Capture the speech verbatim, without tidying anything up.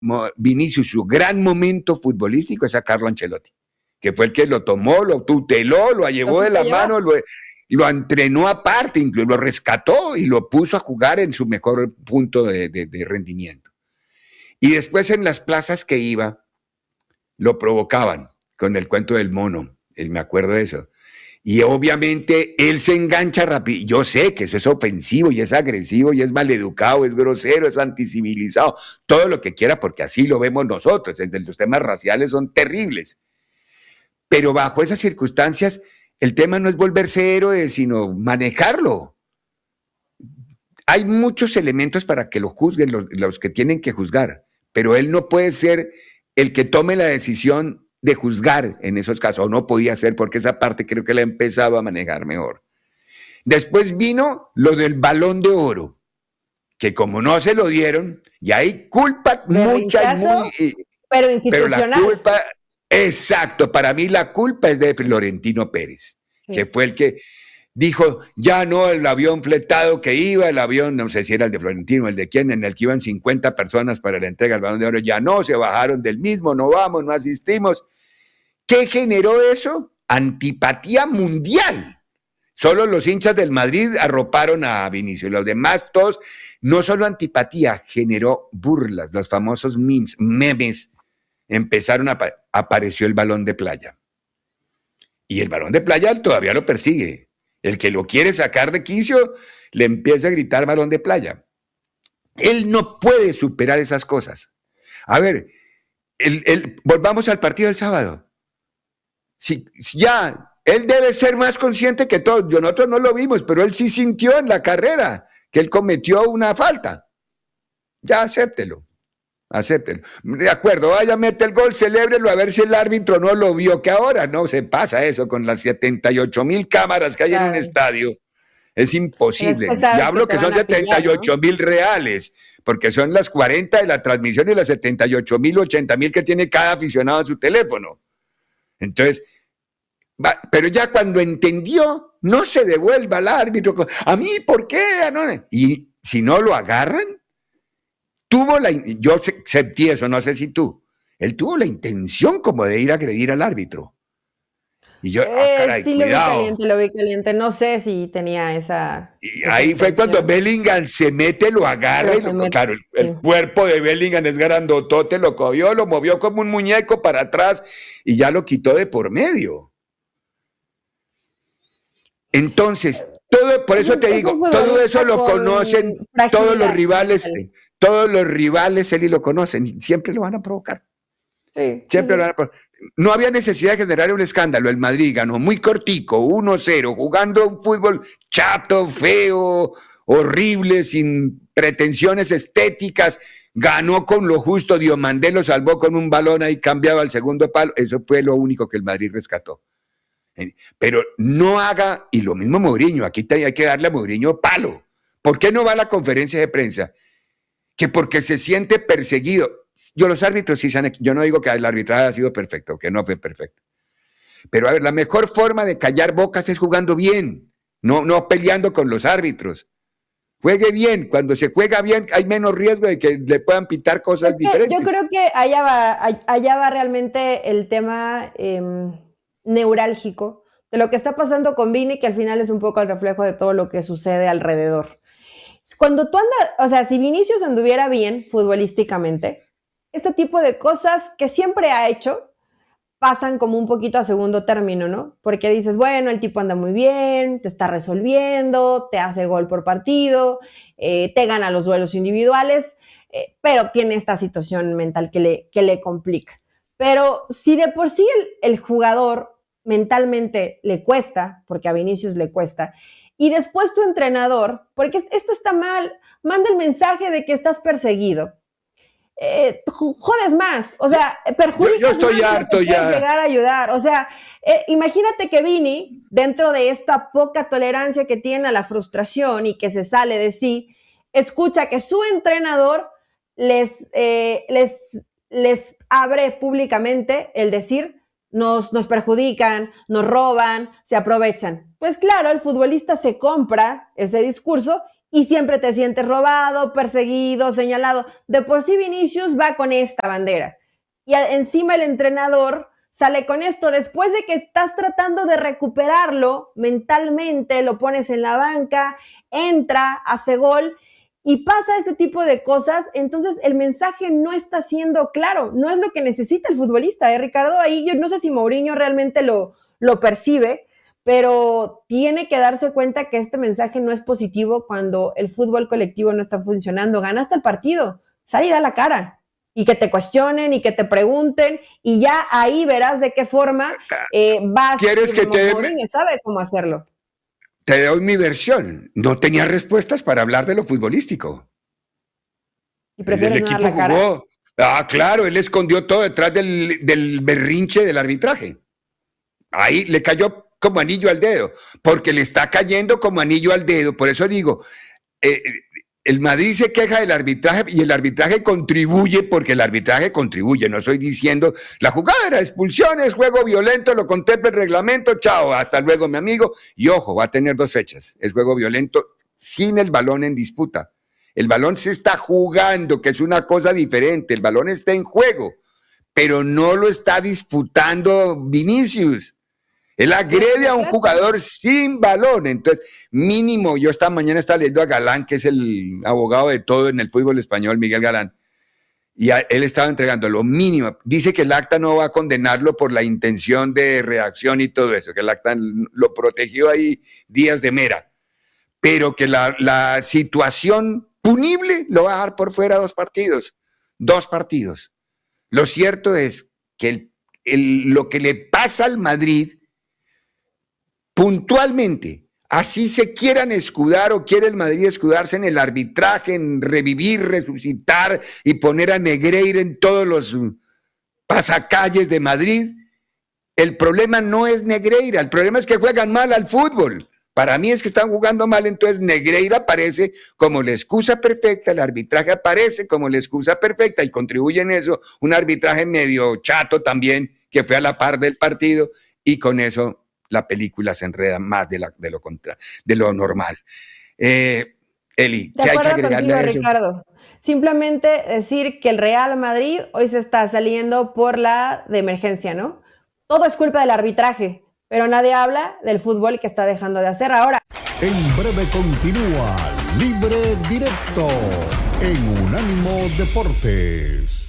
Vinicius su gran momento futbolístico es a Carlo Ancelotti, que fue el que lo tomó, lo tuteló, lo llevó lo de la llevar. mano, lo, lo entrenó aparte, incluso lo rescató y lo puso a jugar en su mejor punto de, de, de rendimiento. Y después en las plazas que iba, lo provocaban con el cuento del mono, me acuerdo de eso. Y obviamente él se engancha rápido. Yo sé que eso es ofensivo y es agresivo y es maleducado, es grosero, es anticivilizado, todo lo que quiera, porque así lo vemos nosotros. Los temas raciales son terribles. Pero bajo esas circunstancias, el tema no es volverse héroe, sino manejarlo. Hay muchos elementos para que lo juzguen los, los que tienen que juzgar, pero él no puede ser el que tome la decisión de juzgar en esos casos, o no podía ser, porque esa parte creo que la empezaba a manejar mejor. Después vino lo del Balón de Oro, que como no se lo dieron, y hay culpa mucha, muy, pero institucional. Pero la culpa, exacto, para mí la culpa es de Florentino Pérez, sí. que fue el que dijo, ya no, el avión fletado que iba, el avión, no sé si era el de Florentino, el de quién, en el que iban cincuenta personas para la entrega del Balón de Oro, ya no, se bajaron del mismo, no vamos, no asistimos. ¿Qué generó eso? Antipatía mundial. Solo los hinchas del Madrid arroparon a Vinicius, los demás todos, no solo antipatía, generó burlas, los famosos memes, memes, empezaron a, apareció el balón de playa. Y el balón de playa todavía lo persigue. El que lo quiere sacar de quicio le empieza a gritar balón de playa. Él no puede superar esas cosas. A ver, el, el, volvamos al partido del sábado. Si, si ya, él debe ser más consciente que todos. Nosotros no lo vimos, pero él sí sintió en la carrera que él cometió una falta. Ya acéptelo. Acéptelo. De acuerdo, vaya, mete el gol, celébrelo, a ver si el árbitro no lo vio, que ahora no se pasa eso con las setenta y ocho mil cámaras que hay claro. en un estadio. Es imposible. Es que y hablo que, que son setenta y ocho mil ¿no? reales, porque son las cuarenta de la transmisión y las setenta y ocho mil, ochenta mil que tiene cada aficionado en su teléfono. Entonces, va, pero ya cuando entendió, no se devuelva al árbitro. ¿A mí por qué? Y si no lo agarran, tuvo la, yo sentí eso, no sé si tú, él tuvo la intención como de ir a agredir al árbitro. Y yo, eh, ah, caray, sí, cuidado. lo vi caliente, lo vi caliente, no sé si tenía esa... Y esa ahí intención. fue cuando Bellingham se mete, lo agarra, y lo, mete, claro, el, sí. el cuerpo de Bellingham es grandotote, lo cogió, lo movió como un muñeco para atrás y ya lo quitó de por medio. Entonces, todo, por eso te digo, todo eso lo conocen todos los rivales, todos los rivales, él y lo conocen, y siempre lo van a provocar. Sí, siempre sí, lo van a provocar. No había necesidad de generar un escándalo. El Madrid ganó muy cortico, uno cero, jugando un fútbol chato, feo, horrible, sin pretensiones estéticas. Ganó con lo justo, Diomandé lo salvó con un balón ahí cambiado al segundo palo. Eso fue lo único que el Madrid rescató. Pero no haga, y lo mismo Mourinho, aquí hay que darle a Mourinho palo. ¿Por qué no va a la conferencia de prensa? Que porque se siente perseguido. Yo los árbitros sí se han, yo no digo que el arbitraje ha sido perfecto, que no fue perfecto. Pero a ver, la mejor forma de callar bocas es jugando bien, no, no peleando con los árbitros. Juegue bien, cuando se juega bien hay menos riesgo de que le puedan pitar cosas es que diferentes. Yo creo que allá va, allá va realmente el tema eh, neurálgico de lo que está pasando con Vini, que al final es un poco el reflejo de todo lo que sucede alrededor. Cuando tú andas, o sea, si Vinicius anduviera bien futbolísticamente, este tipo de cosas que siempre ha hecho pasan como un poquito a segundo término, ¿no? Porque dices, bueno, el tipo anda muy bien, te está resolviendo, te hace gol por partido, eh, te gana los duelos individuales, eh, pero tiene esta situación mental que le, que le complica. Pero si de por sí el, el jugador mentalmente le cuesta, porque a Vinicius le cuesta, y después tu entrenador, porque esto está mal, manda el mensaje de que estás perseguido. Eh, jodes más, o sea, perjudicas yo, yo estoy más harto que ya. llegar a ayudar, o sea, eh, imagínate que Vini, dentro de esta poca tolerancia que tiene a la frustración y que se sale de sí, escucha que su entrenador les, eh, les, les abre públicamente el decir, nos, nos perjudican, nos roban, se aprovechan. Pues claro, el futbolista se compra ese discurso y siempre te sientes robado, perseguido, señalado. De por sí Vinicius va con esta bandera y encima el entrenador sale con esto. Después de que estás tratando de recuperarlo mentalmente, lo pones en la banca, entra, hace gol y pasa este tipo de cosas, entonces el mensaje no está siendo claro, no es lo que necesita el futbolista, ¿eh, Ricardo? Ahí yo no sé si Mourinho realmente lo, lo percibe, pero tiene que darse cuenta que este mensaje no es positivo cuando el fútbol colectivo no está funcionando. Ganaste el partido, sal y da la cara, y que te cuestionen y que te pregunten, y ya ahí verás de qué forma eh, vas. ¿Quieres que te Mourinho sabe cómo hacerlo. Te doy mi versión. No tenía respuestas para hablar de lo futbolístico. ¿Y prefieres el no equipo dar la cara? jugó. Ah, claro, él escondió todo detrás del, del berrinche del arbitraje. Ahí le cayó como anillo al dedo, porque le está cayendo como anillo al dedo. Por eso digo, eh, el Madrid se queja del arbitraje y el arbitraje contribuye, porque el arbitraje contribuye. No estoy diciendo la jugada era expulsión, es juego violento, lo contempla el reglamento, chao, hasta luego, mi amigo. Y ojo, va a tener dos fechas. Es juego violento sin el balón en disputa. El balón se está jugando, que es una cosa diferente. El balón está en juego, pero no lo está disputando Vinicius. Él agrede a un jugador sin balón. Entonces, mínimo, yo esta mañana estaba leyendo a Galán, que es el abogado de todo en el fútbol español, Miguel Galán, y a, él estaba entregando lo mínimo. Dice que el acta no va a condenarlo por la intención de reacción y todo eso, que el acta lo protegió ahí días de mera, pero que la, la situación punible lo va a dejar por fuera dos partidos, dos partidos. Lo cierto es que el, el, lo que le pasa al Madrid puntualmente, así se quieran escudar o quiere el Madrid escudarse en el arbitraje, en revivir, resucitar y poner a Negreira en todos los pasacalles de Madrid, el problema no es Negreira, el problema es que juegan mal al fútbol. Para mí es que están jugando mal, entonces Negreira aparece como la excusa perfecta, el arbitraje aparece como la excusa perfecta y contribuye en eso un arbitraje medio chato también, que fue a la par del partido, y con eso la película se enreda más de, la, de, lo, contra, de lo normal. Eh, Eli, ¿qué hay que agregarle a eso? Ricardo. Simplemente decir que el Real Madrid hoy se está saliendo por la de emergencia, ¿no? Todo es culpa del arbitraje, pero nadie habla del fútbol que está dejando de hacer ahora. En breve continúa Libre Directo en Unánimo Deportes.